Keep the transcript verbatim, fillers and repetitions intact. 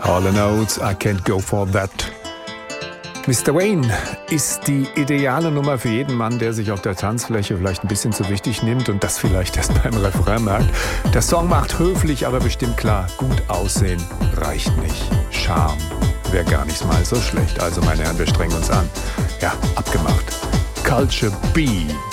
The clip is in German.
Hall and Oates, I can't go for that. Mister Wayne ist die ideale Nummer für jeden Mann, der sich auf der Tanzfläche vielleicht ein bisschen zu wichtig nimmt und das vielleicht erst beim Refrain merkt. Der Song macht höflich, aber bestimmt klar, gut aussehen reicht nicht. Charme wäre gar nicht mal so schlecht. Also meine Herren, wir strengen uns an. Ja, abgemacht. Culture Beat.